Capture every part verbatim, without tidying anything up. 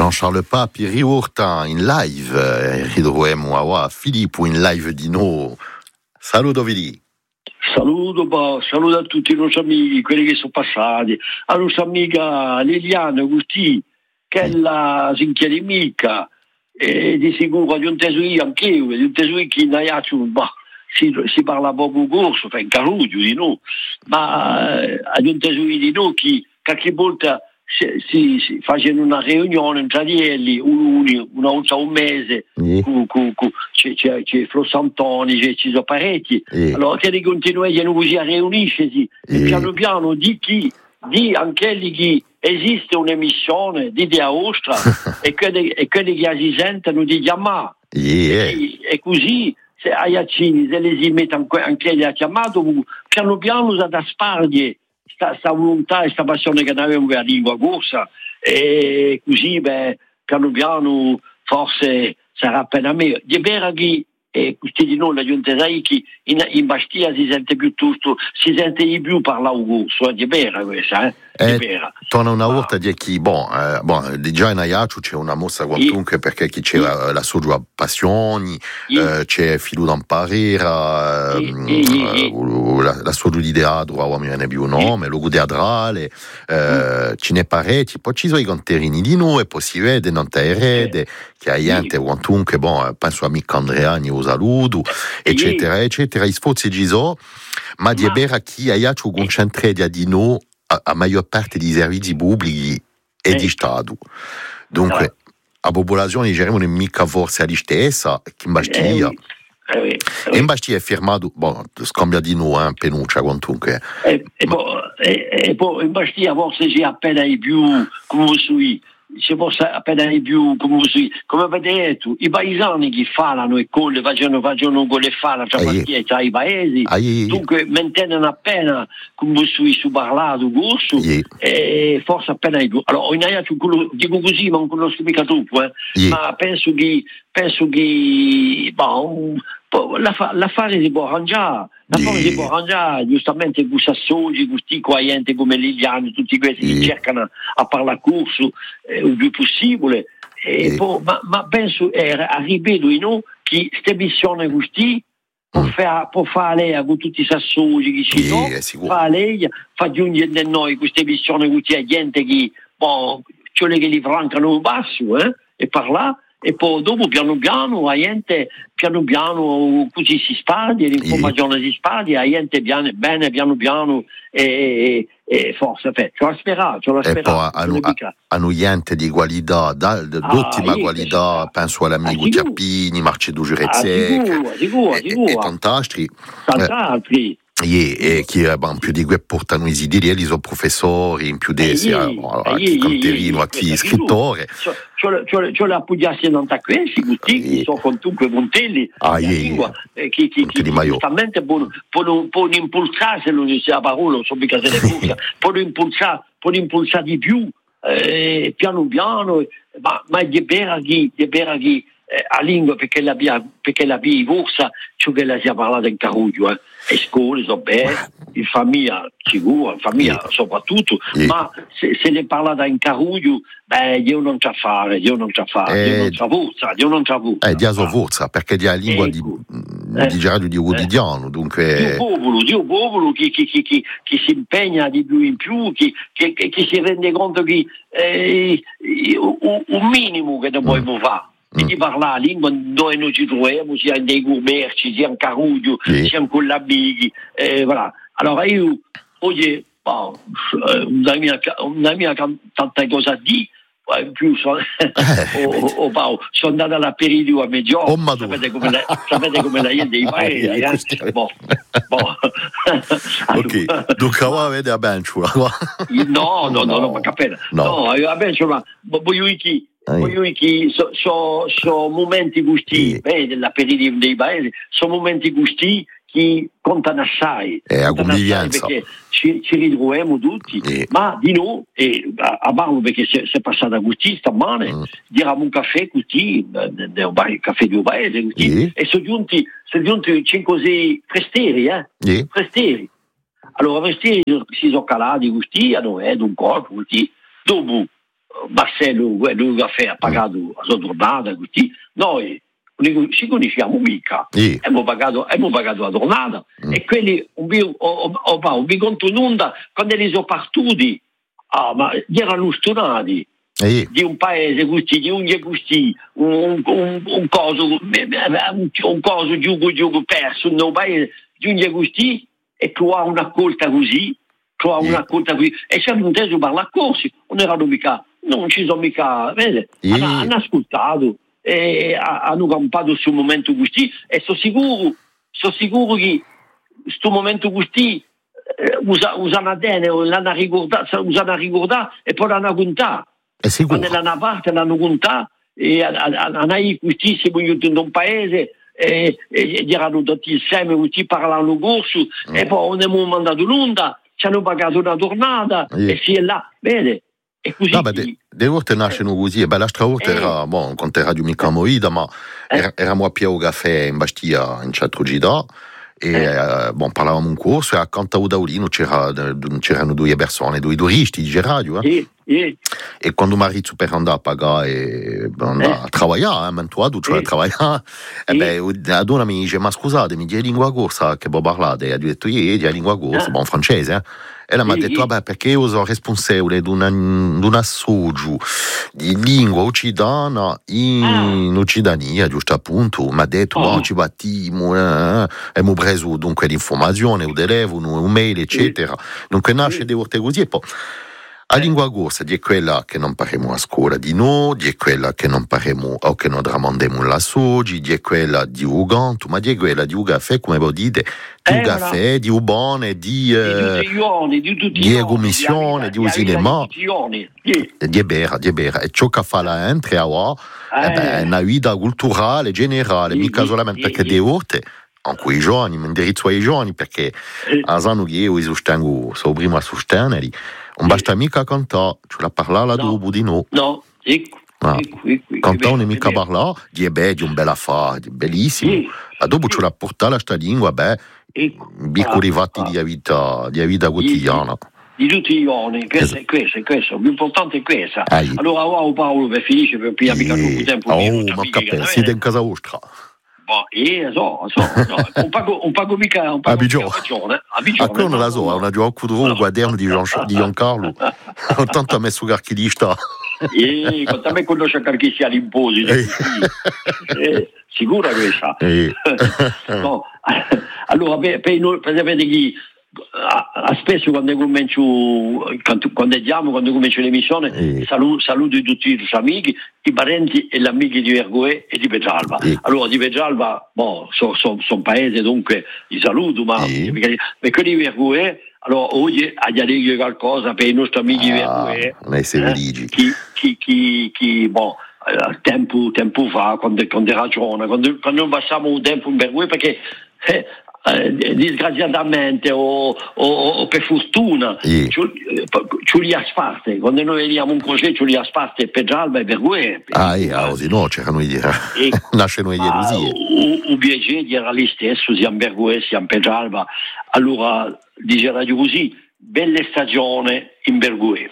Jean-Charles Papi riurta in live, ridroemo a Filippo in live di noi. Saluto Vidi. Saluto, bah, saluto a tutti i nostri amici, quelli che sono passati, a nostra amica Liliana Gusti, che è la sinchiera mica, e di sicuro di un tesuì anch'io, di un tesuì che in Aiaccio, bah, si, si parla poco corso, fa in caruggio di noi, ma eh, di un tesuì di noi che qualche volta si, si, si facendo una riunione tra di elli, un, una volta un mese, Yeah. cu, cu, cu, c'è, c'è, c'è Flo Santoni, c'è, ci sono parecchi, Yeah. allora che li continuano a così a riuniscersi, Yeah. e piano piano di chi, di anche lì che esiste un'emissione di Dia Ostra e quelli, e quelli che si sentono di chiamare, Yeah. e, e così se ai accini, se li si mettono anche lì a chiamato, piano piano da da spargere questa volontà e questa passione che avevamo per la lingua corsa, e così beh, piano piano forse sarà appena meglio. Di vera che e questi di noi la giunta che in, in Bastia si sente piuttosto, si sente di più parlare un corso, di vera questa, eh? Di Eh, vera. torna una Ma- volta di chi, bon, eh, bon, già in Aiaccio c'è una mossa quantunque perché chi c'è la, la sua passione, eh, c'è Filù d'Amparera, Sì, ehm, sì, sì, sì. eh, la, la sua idea, ora mi viene più un nome, lo Gudeadrale, eh, ce n'è parecchi, poi ci sono i conterini di noi, poi si vede, non te erede, che hai gente quantunque, bon, penso a Mick Andreani, lo saluto, eccetera, eccetera, i sforzi ci sono, ma di Ma- vera chi Aiaccio concentra di noi a, a maggior parte dei servizi pubblici e Eh. di Stato. Dunque, la popolazione diciamo non è mica forse la stessa che in Bastia. Eh, oui. Eh, oui. Eh, E oui. in Bastia è firmato, bon, scambia di noi, eh, Penuccia quantunque. E, e, poi, e, e poi in Bastia forse si appena di più, come voi si forse appena di più, come voi come avete detto, i paesani che falano e con le facciano, facciano con le fala tra Eh, Bastia e tra i paesi, eh, dunque mantengono appena come voi su parlato corso, eh, e forse appena di più. Allora, in Aiaccio, dico così, ma non conosco mica tutto, eh, eh, ma penso che, penso che boh, l'affa- l'affare si può arrangiare. L'affare Sì. si può arrangiare, giustamente con Sassoni, con questi coglienti come Liliani, tutti questi Sì. che cercano a parlare corso eh, il più possibile. E Sì. poi, ma, ma penso, eh, ripeto, no, che queste missioni così può Mm. fare, può fare con tutti i Sassoni che ci Sì, sono, è sicuro. fa lei, fa giungere a noi queste missioni così a gente che, boh, quelli che li francano il basso, eh, e parlare. E poi dopo piano piano la gente piano piano così si sparge, l'informazione si sparge, la gente piano, bene piano piano e, e, e forse c'è la speranza, c'è la E poi speranza. hanno, hanno gente di qualità, da- d'ottima Ah, io qualità, penso- penso all'amico ah, sicuro. Chiappini, Marcedo Ah, Giurezzec, sicuro, sicuro, e, e, sicuro. e tanti altri. Tant'altri. E, e chi eh, bon, più di que portano i sidiri, sono professori, in più di Eh, sia sì, a, eh, a chi sì, canterino, sì, a chi sì, scrittore. C'ho le appoggiassi non questi, tutti, Sì. che sono comunque puntelli, Ah, la sì. lingua, eh, che, che, Punti che di Maio. giustamente può, può, può impulsare, se non sia la parola, non so mica se le pulsa, può impulsare, può impulsare di più, eh, piano piano, ma, ma di vera chi, di vera chi, eh, a lingua perché la via, perché la via corsa, ciò che la si è parlato in Caruggio, eh. E scuole so bene, in famiglia sicuro, in famiglia Sì. soprattutto, Sì. ma se, se ne parla da in Caruggio, beh, io non c'ha fare, io non c'ha fare, Eh, io non c'ha forza, io non c'ha forza. Eh, di Asovorza, perché di la lingua Ecco. di, Eh. di Gerardo di quotidiano, Dio dunque. popolo, Dio popolo che, che, che, che, che si impegna di più in più, che, che, che, che si rende conto che eh, un, un minimo che dobbiamo Mm. fare. E Mm. di parlare la lingua dove noi ci troviamo, sia nei commerci, sia in Caruggio, Sì. sia con gli amici. Eh, voilà. Allora io oggi boh, eh, una mia, una mia tante cose a dire. In più sono, Eh, oh, oh, oh, sono andato all'aperitivo a Meggiorno, Oh, Madonna. sapete come la, sapete come la gente dei paesi, Eh, eh? questi- Boh, boh. Ok, dunque ora vede a Benciula. No, no, no, no, ma capito. No. No, vabbè, insomma, voglio dire Eh. voglio dire che sono so, so momenti gusti, Sì. beh, dell'aperitivo dei paesi, sono momenti gusti che contano assai. Eh, a Contano assai convivienza. perché ci, ci ritroviamo tutti, Sì. ma di noi, e a, a Barlo perché si è, si è passata così stamane, Mm. diamo un caffè così, il caffè di un paese così, Sì. e sono giunti, sono giunti cinque sei presteri, eh? Sì. Presteri. Allora, questi si sono calati, questi hanno eh, un corpo, questi. Dopo, Marcello, quello che caffè ha pagato la sua tornata, così. Noi ci conosciamo mica, sì. abbiamo pagato, abbiamo pagato la tornata mm. e quelli un vi conto nulla quando li sono partiti, ah, ma erano stonati sì. di un paese così, di un così, un, un, un coso, un, un coso giugo giugo perso in un paese di un così e tu hai una colta così, tu hai sì. una colta così e siamo inteso per la corsi, non erano mica, non ci sono mica, vede, sì. hanno, hanno ascoltato. E hanno campato su un momento così e sono sicuro sono sicuro che questo momento così eh, usa, usano bene l'hanno ricordato usano ricordare e poi l'hanno contato quando l'hanno parte l'hanno contato e hanno così siamo in un paese e, e, e erano tutti insieme così parlando corso mm. e poi non abbiamo mandato l'onda ci hanno pagato una tornata yeah. e si è là vede. E così no, beh, de, de volte nascono così, e beh, l'altra volta eh. era, bon, quando era di mica moida, ma eh. era, eravamo a Piero Caffè in Bastia, in centro Gida, e eh. eh, bon, parlavamo un corso, e accanto a Udaulino c'era, c'erano due persone, due turisti di radio, eh. Sì, sì. E quando Marizio per andare a pagare e andare eh. a lavorare, eh, mentre tu cioè a lavorare, e beh, la donna mi dice, ma scusatemi, di lingua corsa che voi parlate? E ho detto, io di lingua corsa, eh. buon francese, eh. E lei mi ha detto, vabbè, perché io sono responsabile di un assoggio di lingua occidana in ah. Occitania, giusto appunto. Mi ha detto, oh. oh, ci battiamo, eh, e mi ho preso dunque l'informazione, un telefono, un mail, eccetera. Dunque nasce di volte così e poi... La lingua corsa di quella che non parliamo a scuola di noi, di quella che non parliamo o che non tramandiamo la sogi, di quella di Uganto, ma di quella di Ugaffè, come voi dite, di Ugaffè, eh, di Ubone, di eh, di tutti di Egomissione, di Usinema, di Ebera, di Ebera. E ciò che fa la entri a ora, eh beh, è una vita culturale, generale, sì, mica solamente sì, perché sì. di volte, anche i giovani, mi indirizzo ai giovani, perché sì. a sanno che io sostengo, sono prima a sostenere, non basta mica cantare, ci la parlare no. dopo di no. No, ecco. Ah. ecco, ecco Cantare non è mica parlare, di è bello, di un bel affare, di bellissimo. Sì. Ma dopo sì. ci la portare la sta lingua, beh, ecco. piccoli ah, fatti ah. di vita, di vita quotidiana. Di, di tutti i giorni, questo è questo, è questo, l'importante è questo. Ai. Allora, wow, Paolo, per finire, per pigliare mica troppo tempo. Oh, ma capito, siete in casa vostra. Boh, eh, so, so, so. un pago, un pago mica, un pago mica ragione. A quello non la so, è una gioco di guardiamo di Giancarlo. Tanto ha messo carchidista. Eh, quanto a me conosce perché sia l'imposi. Eh, sicura questa. Eh. No. Allora, per, per, per sapere chi a, a spesso quando comincio quando, quando andiamo, quando comincio l'emissione eh. saluto, saluto tutti i tuoi amici, i parenti e gli amici di Vergoè e di Petralba. Eh. Allora di Petralba boh, sono so, so paese, dunque li saluto, ma eh. per quelli di Vergoè allora oggi agli dire qualcosa per i nostri amici di ah, Vergoè eh, chi, chi, chi, chi boh, tempo, tempo fa quando, quando ragiona quando, quando passiamo un tempo in Vergoè perché eh, Eh, disgraziatamente o, o, o per fortuna sì. ci li asfarte quando noi vediamo un concerto li asfarte per Gialba e per Guè ah io così no c'erano dire nascono dire così o piacere era lì stesso sia per Guè sia per Gialba allora diceva così belle stagione in Berguè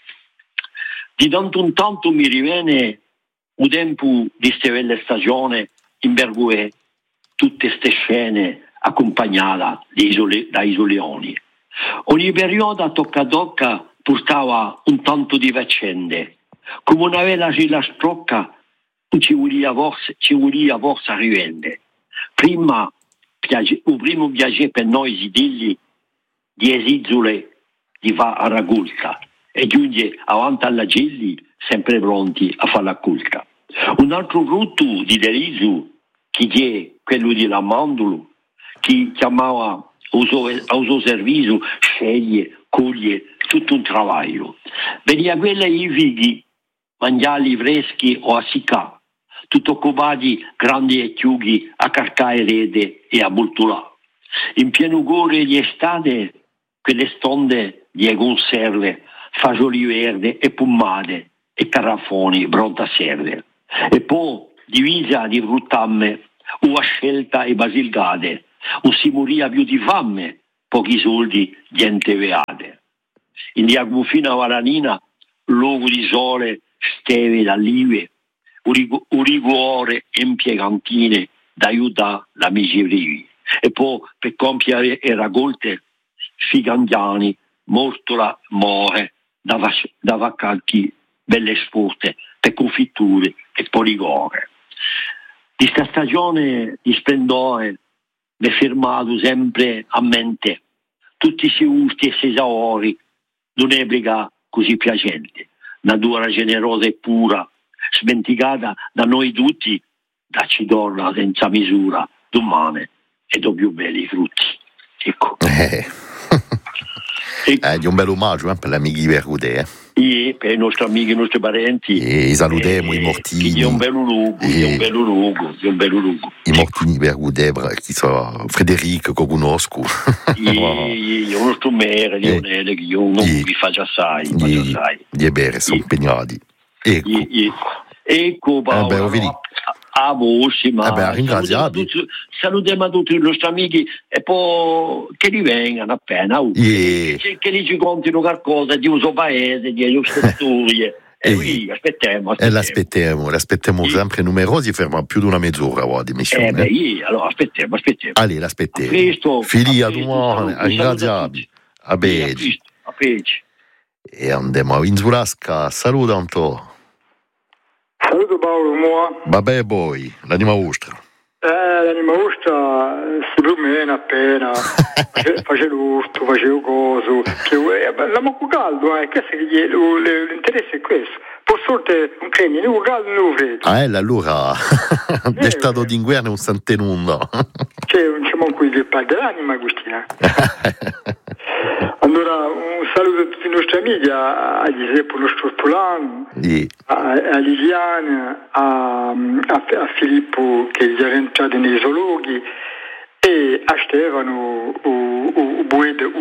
di tanto in tanto mi riviene un tempo di queste belle stagioni in Berguè tutte queste scene accompagnata isole, da isoleoni. Ogni periodo a tocca a tocca portava un tanto di faccende. Come una vela si la strocca, ci voleva forza, ci voleva forza rivende. Prima, piace, il primo piacere per noi sidigli di esisole di fa a raccolta e giunge avanti alla gelli sempre pronti a fare la colta. Un altro frutto di delirio che è quello di lamandolo chi chiamava al suo servizio sceglie, coglie tutto un lavoro. Veniva quella i figli, mangiali freschi o a sicà, tutto occupati grandi e chiughi a carcare rete e a bultulà. In pieno cuore di estate, quelle stonde di conserve, fagioli verde e pummate e carafoni pronta a serve. E poi divisa di fruttamme, o scelta e basilgate, o si moria più di fame, pochi soldi, gente veate. In Diagufina Varanina, luogo di sole, steve d'allive, un rigore impiegantine d'aiutare l'amici vivi. E poi per compiere le raccolte, figandiani, mortola, more, da, vac- da vaccalchi, belle spurte, per confitture e poligore. Di sta stagione di splendore mi è fermato sempre a mente tutti i gusti e i sapori d'un'ebrica così piacente, natura generosa e pura, smenticata da noi tutti, da ci torna senza misura d'umane e do più belli frutti. Ecco. Eh. Ecco. Eh, di un bel omaggio eh, per gli amici Vergudè. Eh. E per i nostri amici e i nostri parenti. E salutiamo i mortini. Di un bel luogo, di un bel luogo, di un bel luogo. I mortini Vergudè, che sono Federico, che conosco. Io non sto mere, io non vi faccio assai. Gli è bene, sono impegnati. Ecco. Ecco, Paolo. Eh a voce, ma eh beh, ringraziabili. Salutiamo a tutti i nostri amici e poi che li vengano appena uh, yeah. che, che li ci contino qualcosa di uso paese, di nostre storie e qui aspettiamo e l'aspettiamo, l'aspettiamo yeah. sempre numerosi, ferma più di una mezz'ora wow, di missione eh beh, yeah. allora aspettiamo, aspettiamo allì l'aspettiamo figli a domani, ringraziabili a Beggi a Beggi e andiamo a Inzulasca, saluta un po'. Saluto Paolo, mua. Vabbè, poi, l'anima vostra. Eh, l'anima vostra si promena appena, face, face l'urto, face il coso, che eh, la moco caldo, eh, che l'interesse è questo. Per sorte un premio, né caldo né un freddo. Ah, eh, allora, è stato d'inguerno un santenundo. C'è un c'è qui del padre dell'anima, Agustina. Allora, un saluto a tutti i nostri amici, a, a Giuseppe lo Stortolano, yeah. a, a Liliana, a, a, a Filippo che è già entrato nei zoologhi e a Stefano, il Buedo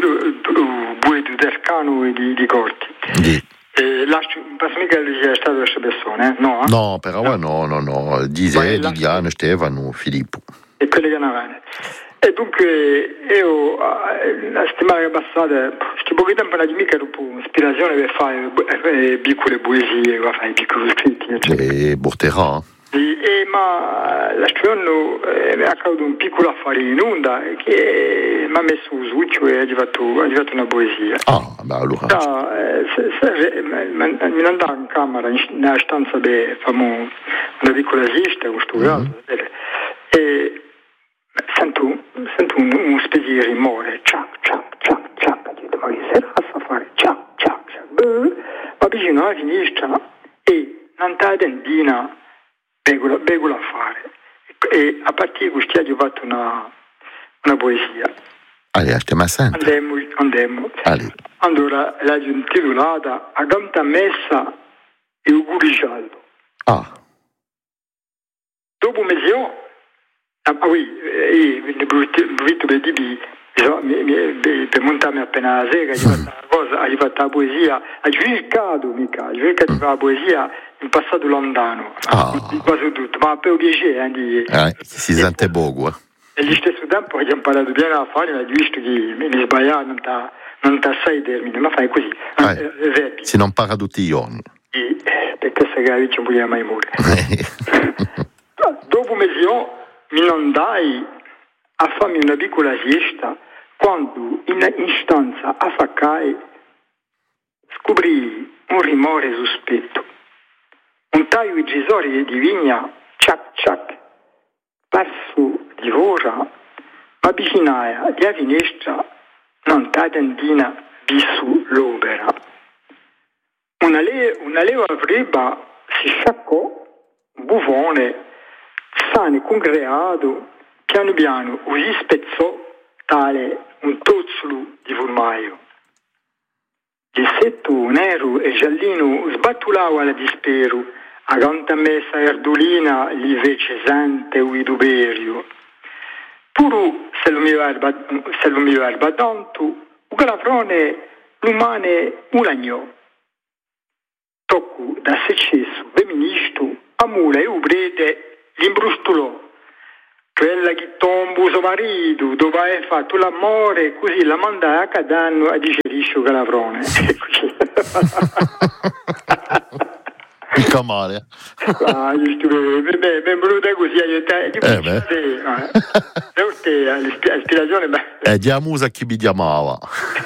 d'Ercano e di, di Corti. Yeah. E lascio, non penso mica che è stato questa persona, eh? No, eh? No, però no, no, no, Giuseppe, Liliana, Stefano, Filippo. E quelli che ne avanti. E dunque io la settimana che è passata sto poco tempo una mica ero ispirazione per fare eh, piccole poesie, per fare piccoli scritti e porterà e, e ma l'altro anno eh, mi è accaduto un piccolo affare in onda che mi ha messo un succio e ha fatto, ha fatto una poesia ah beh allora da, eh, se, se, mi andavo in camera nella stanza per fare una piccola siesta con sto mm-hmm. e sento, sento un, un specie di rumore, ciac, ciac, ciac, ciac, dico, ma che serve a fare? Ciac, ciac, ciac, mi avvicino alla finestra e nanta tendina begola, begola a fare. E a partire da questo ho fatto una, una poesia. Allora, stiamo sempre. Andiamo, andiamo. Allora, l'ho intitolata A Ganta Messa e Auguri Giallo. Ah. Dopo mezz'ora Ah oui, e il brutto per dire per montarmi appena la sera, hai fatto la poesia, hai cercato mica, hai cercato di fare la poesia in passato lontano, quasi tutto, ma per piacere, eh, di, eh, si sente poco. E allo stesso tempo ho imparato bene a fare, ma ho visto che mi sbagliavo, non ta, non ta sai i termini, ma fai così, ah, eh, si non parla tutti i giorni. E, per questa che non vogliamo mai morire. Dopo mezz'ora mi andai a farmi una piccola siesta quando in, in stanza a Faccai scoprì un rumore sospetto. Un taglio di gisori di vigna, ciac ciac, parso di vora, avvicinai alla finestra, non tardandina visu l'opera. Una, le, una leva freba si sciaccò, un buffone, sane congreato, piano piano così spezzò tale un tozzolo di formaio. Il setto nero e giallino sbattulava alla dispero, a canta messa erdolina gli fece sante uiduberio. Puru se lo mio erba tanto, un calafrone l'umane ulagnò. Tocco da se cesso femministo, a mula e ubrete l'imbrustolò. quella che tomba suo marito, dopo aver fatto l'amore, così la manda a cadanno e digerisce calavrone. Mica male. Ah, giusto, beh, benvenuta così, io te, eh beh. L'ispirazione, beh. Eh, diamo a chi mi chiamava.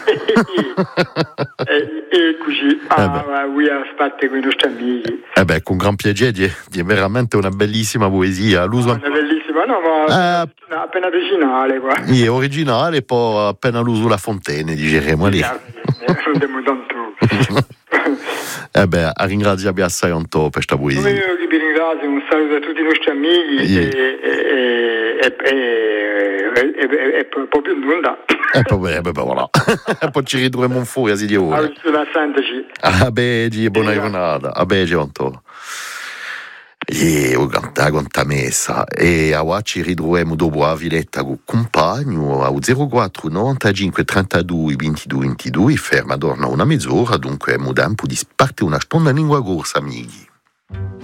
e, e così, ah, eh ma lui ha fatto con i nostri amici. Eh beh, con gran piacere, di, di veramente una bellissima poesia. L'uso... Una bellissima, no, ma eh, appena originale, qua. È originale, poi appena l'uso la fontaine, diremo lì. Non tanto. Eh beh, a ringraziare assai un po' per questa poesia. Io vi ringrazio, un saluto a tutti i nostri amici sì. e, e, e, e, e, e proprio nulla. E poi, eh, beh, voilà. Poi ci ritroviamo fuori, si dice ora. A begi, buona giornata. A begi, un po'. E ho cantato con ta messa e a ci ritroviamo dopo a Villetta con compagno a zero quattro novantacinque trentadue ventidue ventidue ferma dorna una mezz'ora, dunque è tempo di parte una sponda in lingua corsa, amici.